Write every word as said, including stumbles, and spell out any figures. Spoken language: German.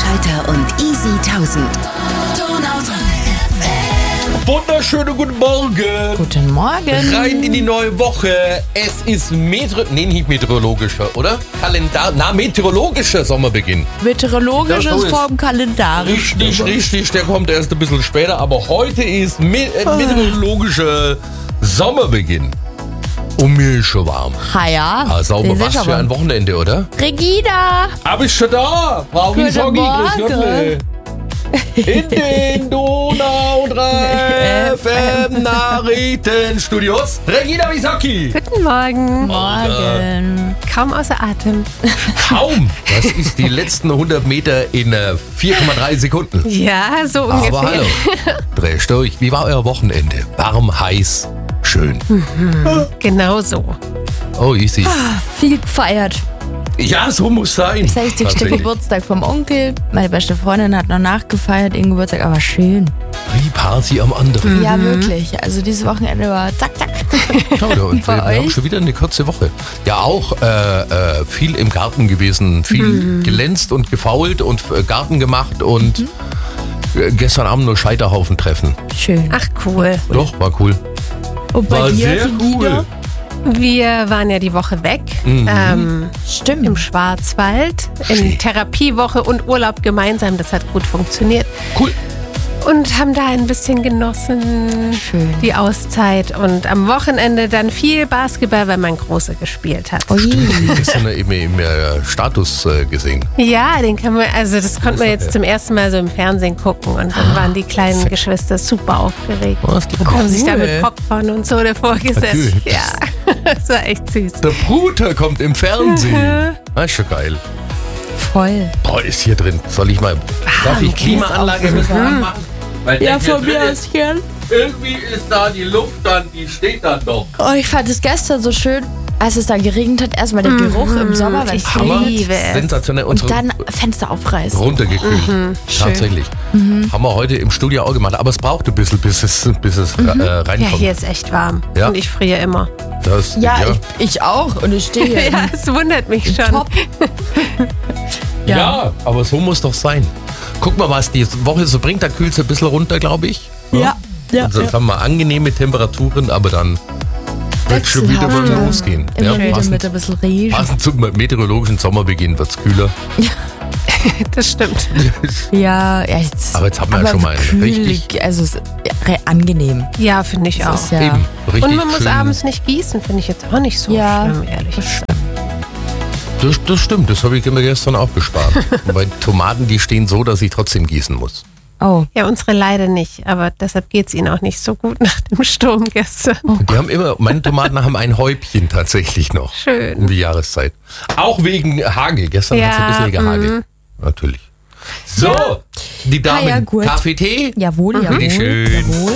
Scheiter und Easy tausend. Wunderschönen guten Morgen. Guten Morgen. Rein in die neue Woche. Es ist Metro... Nee, nicht meteorologischer, oder? Kalendar... Na, meteorologischer Sommerbeginn. Meteorologisch Ja, so ist ist- vorm Kalendar. Richtig, richtig. Der kommt erst ein bisschen später. Aber heute ist me äh, meteorologischer Sommerbeginn. Und mir ist schon warm. Ha ja. Ah, sauber, Das ist was für aber- ein Wochenende, oder? Regina. Aber ist schon da. Frau Guten Gisoggi, grüß Morgen. Gottle. In den Donau drei F M Nachrichtenstudios. Regina Wisocki. Guten Morgen. Morgen. Kaum außer Atem. Kaum. Das ist die letzten hundert Meter in äh, vier Komma drei Sekunden. Ja, so ungefähr. Aber hallo. Dreht durch. Wie war euer Wochenende? Warm, heiß, schön. Genau so. Oh, easy. Viel gefeiert. Ja, so muss sein. sechzigste Tatsächlich. Geburtstag vom Onkel. Meine beste Freundin hat noch nachgefeiert, ihren Geburtstag, aber schön. Wie Party am anderen. Ja, wirklich. Also dieses Wochenende war zack, zack. Schau, da, und bei wir haben euch? schon wieder eine kurze Woche. Ja, auch äh, äh, viel im Garten gewesen, viel glänzt und gefault und äh, Garten gemacht und äh, gestern Abend nur Scheiterhaufen treffen. Schön. Ach, cool. Doch, war cool. Und bei War dir, sehr Regina? cool. Wir waren ja die Woche weg. Mhm. Ähm, Stimmt. Im Schwarzwald. Schön. In Therapiewoche und Urlaub gemeinsam. Das hat gut funktioniert. Cool. Und haben da ein bisschen genossen. Schön. Die Auszeit. Und am Wochenende dann viel Basketball, weil mein Großer gespielt hat. Ui. Gestern im, im äh, Status äh, gesehen. Ja, den kann man, also das konnte man Großartig. jetzt zum ersten Mal so im Fernsehen gucken. Und dann waren die kleinen perfekt. Geschwister super aufgeregt. Oh, das glaube ich. Haben sich da Cool. mit Popcorn und so davor gesetzt. Natürlich. Ja, das war echt süß. Der Bruder kommt im Fernsehen. Das ist schon geil. Voll. Boah, ist hier drin. Soll ich mal... Darf ich Klimaanlage ein bisschen anmachen? Weil Ja, der hier von mir drin aus ist, gern. irgendwie ist da die Luft dann, die steht dann noch. Oh, ich fand es gestern so schön, als es da geregnet hat. Erstmal der Geruch im Sommer, wenn es Ich Hammer. regnet. liebe es. Sensationell. Und Unsere dann Fenster aufreißen. runtergekühlt. Tatsächlich. Haben wir heute im Studio auch gemacht. Aber es braucht ein bisschen, bis es, bis es äh, Ja, reinkommt. hier ist echt warm. Ja. Und ich friere immer. Das, Ja, Ich, ich auch. Und ich stehe hier Ja, es wundert mich im schon. Top. ja. Ja. aber so muss doch sein. Guck mal, was die Woche so bringt. Da kühlt es ein bisschen runter, glaube ich. Ja, ja. Also, jetzt haben wir angenehme Temperaturen, aber dann wird schon wieder mal Wechselhaft. losgehen. Immer wieder passend, mit ein bisschen Regen. passend zum meteorologischen Sommerbeginn wird es kühler. Das stimmt. Ja, ja, jetzt. Aber jetzt haben wir ja schon mal einen kühl, richtig- Also es ist ja, angenehm. Ja, finde ich auch. Das ist ja, Eben, richtig Und man muss schön. abends nicht gießen, finde ich jetzt auch nicht so Ja. schlimm, ehrlich gesagt. Das, das stimmt, das habe ich mir gestern auch gespart. Weil Tomaten, die stehen so, dass ich trotzdem gießen muss. Oh, Ja, unsere leider nicht, aber deshalb geht es ihnen auch nicht so gut nach dem Sturm gestern. Und die haben immer, meine Tomaten haben ein Häubchen tatsächlich noch. Schön. Um die Jahreszeit. Auch wegen Hagel. Gestern Ja, hat es ein bisschen gehagelt. Natürlich. So, die Ah ja, Damen, gut. Kaffee, Tee? jawohl, jawohl. Bitteschön. jawohl.